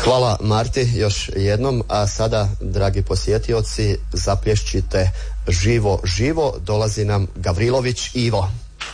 Hvala Marti još jednom, a sada, dragi posjetioci, zaplješćite živo, živo, dolazi nam Gavrilović Ivo.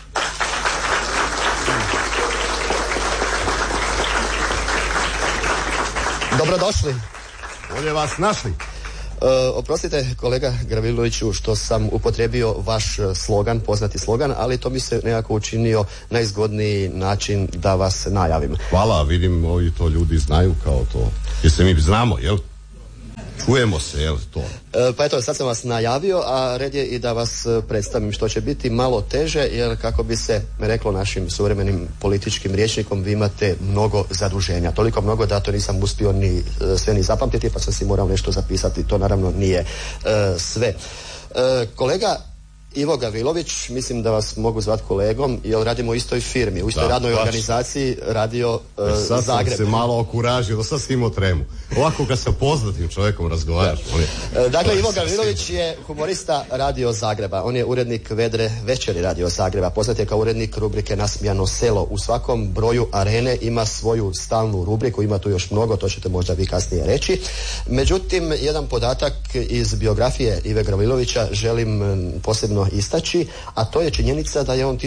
Dobrodošli. Bolje vas našli. Oprostite kolega Gavriloviću što sam upotrijebio vaš slogan, poznati slogan, ali to mi se nekako učinio najzgodniji način da vas najavim. Hvala, vidim ovi to ljudi znaju kao to. Jer se mi znamo, jel? Čujemo se, jel to? Pa eto, sad sam vas najavio, a red je i da vas predstavim, što će biti malo teže, jer kako bi se reklo našim suvremenim političkim rječnikom, vi imate mnogo zaduženja. Toliko mnogo da to nisam uspio ni sve ni zapamtiti, pa sam si morao nešto zapisati. To naravno nije sve. Kolega Ivo Gavrilović, mislim da vas mogu zvati kolegom, jer radimo u istoj firmi, u istoj radnoj organizaciji Radio sad Zagreb. Sad sam se malo okuražio, da sad sam imao tremu. Ovako kad sa poznatim čovjekom razgovaraš. Dakle, Ivo Gavrilović je humorista Radio Zagreba. On je urednik Vedre večeri Radio Zagreba. Poznat je kao urednik rubrike Nasmijano selo. U svakom broju Arene ima svoju stalnu rubriku, ima tu još mnogo, to ćete možda vi kasnije reći. Međutim, jedan podatak iz biografije Ive Gavrilovića želim posebno istaći, a to je činjenica da je on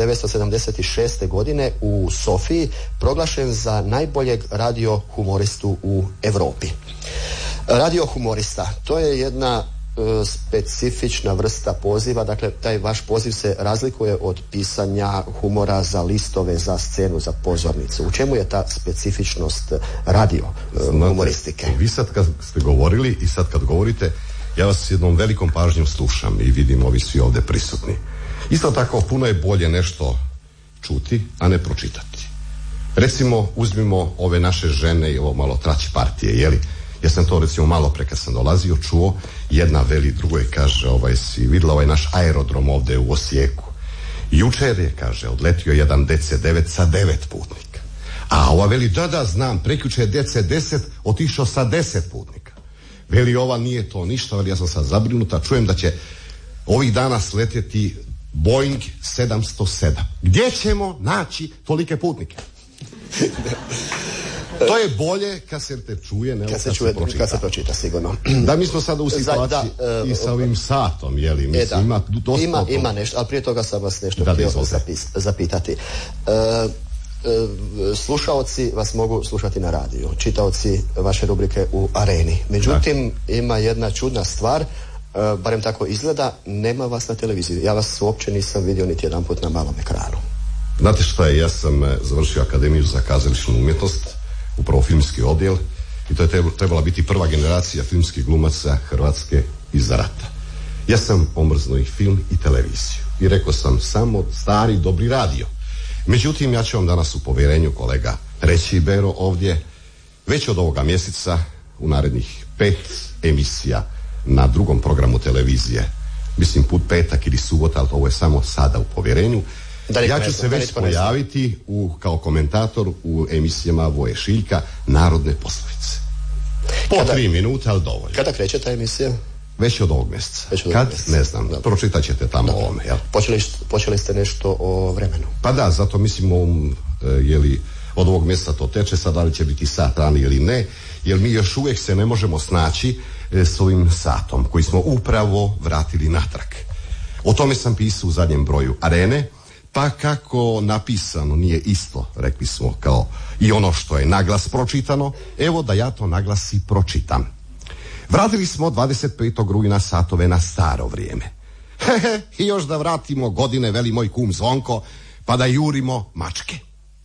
1976. godine u Sofiji proglašen za najboljeg radio humoristu u Europi. Radio humorista, to je jedna specifična vrsta poziva, dakle taj vaš poziv se razlikuje od pisanja humora za listove, za scenu, za pozornicu. U čemu je ta specifičnost radio humoristike? Vi sad kad ste govorili i sad kad govorite, ja vas s jednom velikom pažnjom slušam i vidim ovi svi ovdje prisutni. Isto tako, puno je bolje nešto čuti, a ne pročitati. Recimo, uzmimo ove naše žene i ovo malo traći partije, jeli? Ja sam to recimo malo pre kad sam dolazio čuo, jedna veli drugoj kaže, si vidjela ovaj naš aerodrom ovdje u Osijeku. Jučer je, kaže, odletio jedan DC-9 sa 9 putnika. A ova veli, da, znam, prekjuče je DC-10 otišao sa 10 putnika. Veli, ova nije to ništa, ali ja sam sad zabrinuta, čujem da će ovih dana sletjeti Boeing 707. Gdje ćemo naći tolike putnike? To je bolje kad se te čuje, nego kad se pročita, sigurno. Da, mi smo sada u situaciji i sa ovim satom, jeli, mislim, ima dosta ima nešto, ali prije toga sam vas nešto htio zapitati. Slušaoci vas mogu slušati na radiju, čitaoci vaše rubrike u Areni. Međutim, ima jedna čudna stvar, barem tako izgleda, nema vas na televiziji. Ja vas uopće nisam vidio niti jedan put na malom ekranu. Znate šta je, ja sam završio Akademiju za kazališnu umjetnost, upravo filmski odjel, i to je trebala biti prva generacija filmskih glumaca Hrvatske iza rata. Ja sam omrznuo i film i televiziju i rekao sam samo stari dobri radio. Međutim, ja ću vam danas u povjerenju, kolega, reći, Bero, ovdje već od ovoga mjeseca u narednih 5 emisija na drugom programu televizije, mislim put petak ili subota, ali ovo je samo sada u povjerenju, ja ću se već pojaviti kao komentator u emisijama Voje Šiljka, Narodne poslovice. Po 3 minuta, ali dovoljno. Kada kreće ta emisija? Već od ovog mjeseca. Ne znam, pročitat ćete tamo o ovome. Jel? Počeli ste nešto o vremenu? Pa da, zato mislim od ovog mjeseca to teče, sad da li će biti sat rani ili ne, jer mi još uvijek se ne možemo snaći s ovim satom koji smo upravo vratili natrag. O tome sam pisao u zadnjem broju Arene, pa kako napisano nije isto, rekli smo, kao i ono što je naglas pročitano, evo da ja to naglas i pročitam. Vratili smo 25. rujna satove na staro vrijeme. I još da vratimo godine, veli moj kum Zvonko, pa da jurimo mačke.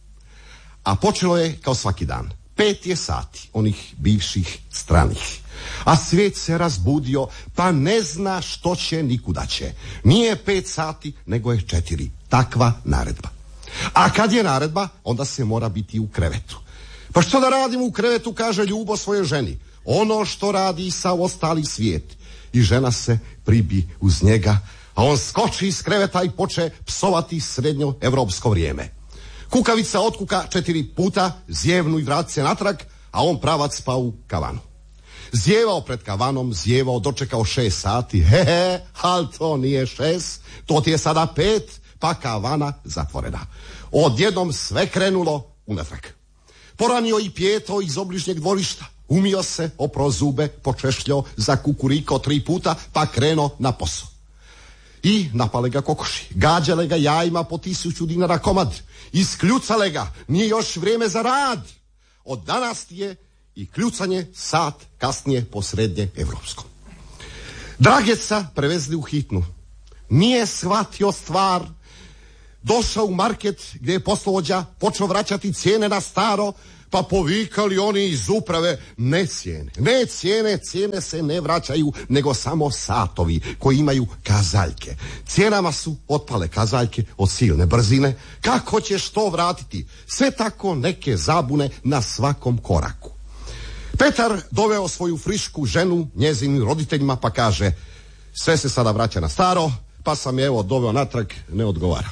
A počelo je kao svaki dan. 5 je sati, onih bivših stranih. A svijet se razbudio, pa ne zna što će nikuda će. Nije 5 sati, nego je 4. Takva naredba. A kad je naredba, onda se mora biti u krevetu. Pa što da radimo u krevetu, kaže Ljubo svojoj ženi. Ono što radi sa ostali svijet. I žena se pribi uz njega, a on skoči iz kreveta i poče psovati srednjoevropsko vrijeme. Kukavica otkuka 4 puta, zjevnu i vrati se natrag, a on pravac pa u kavanu. Zjevao pred kavanom, zjevao, dočekao 6 sati, ali to nije 6, to ti je sada 5, pa kavana zatvorena. Odjednom sve krenulo unatrag. poranio i pijeto iz obližnjeg dvorišta. Umio se, opro zube, počešljao, zakukurikao 3 puta, pa krenuo na posao. I napale ga kokoši, gađale ga jajima po 1000 dinara komad, iskljucale ga, nije još vrijeme za rad. Od danas je i kljucanje sat kasnije po srednje evropskom. Drageca prevezli u hitnu. Nije shvatio stvar. Došao u market gdje je poslovođa počeo vraćati cijene na staro, pa povikali oni iz uprave: ne cijene se ne vraćaju, nego samo satovi koji imaju kazaljke. Cijenama su otpale kazaljke od silne brzine. Kako ćeš to vratiti? Sve tako neke zabune na svakom koraku. Petar doveo svoju frišku ženu njezinim roditeljima pa kaže: sve se sada vraća na staro, pa sam je evo doveo natrag, ne odgovara.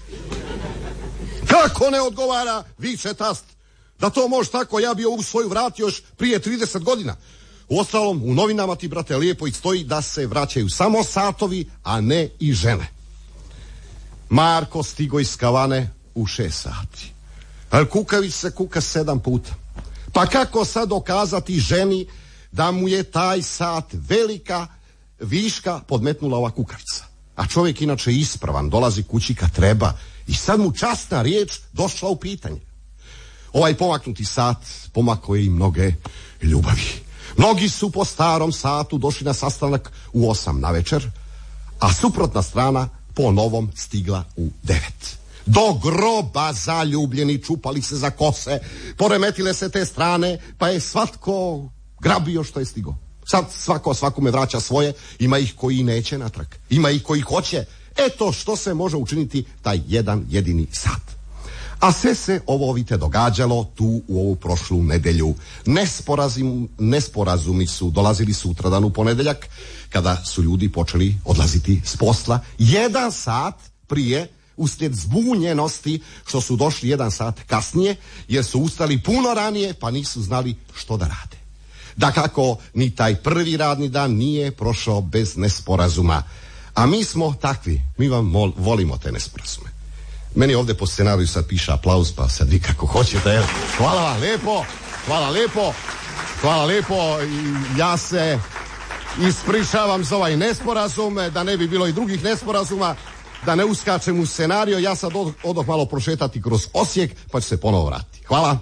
Kako ne odgovara? Viče tast. Da to može tako, ja bi ovu svoju vratio još prije 30 godina. Uostalom, u novinama ti, brate, lijepo i stoji da se vraćaju samo satovi, a ne i žene. Marko stigo iz kavane u 6 sati. Ali kukavić se kuka 7 puta. Pa kako sad dokazati ženi da mu je taj sat velika viška podmetnula ova kukavica? A čovjek inače ispravan, dolazi kući kad treba i sad mu časna riječ došla u pitanje. Ovaj pomaknuti sat pomakao je i mnoge ljubavi. Mnogi su po starom satu došli na sastanak u 8 navečer, a suprotna strana po novom stigla u 9. Do groba zaljubljeni čupali se za kose, poremetile se te strane, pa je svatko grabio što je stigo. Sad svako svakome vraća svoje, ima ih koji neće natrag, ima ih koji hoće. Eto što se može učiniti taj jedan jedini sat. A sve se ovo vidite događalo tu u ovu prošlu nedjelju. Nesporazumi su dolazili sutradan u ponedjeljak, kada su ljudi počeli odlaziti s posla 1 sat prije, uslijed zbunjenosti što su došli 1 sat kasnije, jer su ustali puno ranije pa nisu znali što da rade. Dakako, ni taj prvi radni dan nije prošao bez nesporazuma. A mi smo takvi, mi vam volimo te nesporazume. Meni ovdje po scenariju sad piše aplauz, pa sad vi kako hoćete. Hvala vam lijepo, hvala lijepo. Ja se ispričavam za ovaj nesporazum, da ne bi bilo i drugih nesporazuma, da ne uskačem u scenariju. Ja sad odoh malo prošetati kroz Osijek, pa ću se ponovo vratiti. Hvala.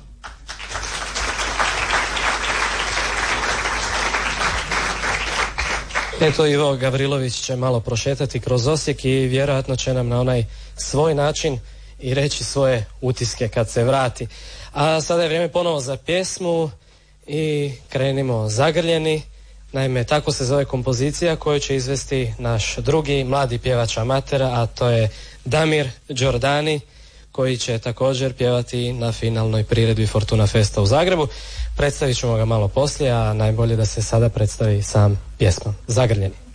Eto, Ivo Gavrilović će malo prošetati kroz Osijek i vjerojatno će nam na onaj svoj način i reći svoje utiske kad se vrati. A sada je vrijeme ponovo za pjesmu i krenimo Zagrljeni. Naime, tako se zove kompozicija koju će izvesti naš drugi mladi pjevač amater, a to je Damir Đordani, koji će također pjevati na finalnoj priredbi Fortuna Festa u Zagrebu. Predstavit ćemo ga malo poslije, a najbolje da se sada predstavi sam pjesmom Zagrljeni.